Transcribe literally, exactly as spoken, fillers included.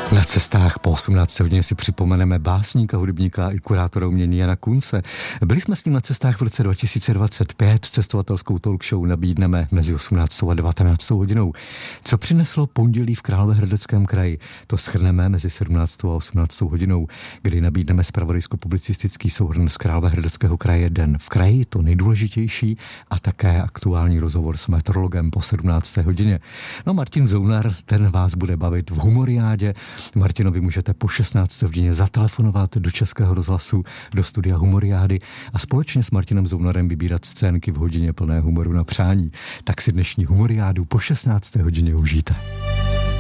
Na cestách po osmnácté hodině si připomeneme básníka, hudebníka i kurátora umění Jana Kunce. Byli jsme s ním na cestách v roce dva tisíce dvacet pět, cestovatelskou talk show nabídneme mezi osmnáctou a devatenáctou hodinou. Co přineslo pondělí v Královéhradeckém kraji? To shrneme mezi sedmnáctou a osmnáctou hodinou, kdy nabídneme zpravodajsko-publicistický souhrn z Královéhradeckého kraje Den v kraji, to nejdůležitější, a také aktuální rozhovor s meteorologem po sedmnácté hodině. No Martin Zounar, ten vás bude bavit v Humoriádě. Martinovi můžete po šestnácté hodině zatelefonovat do Českého rozhlasu, do studia Humoriády a společně s Martinem Zounarem vybírat scénky v hodině plné humoru na přání. Tak si dnešní Humoriádu po šestnácté hodině užijte.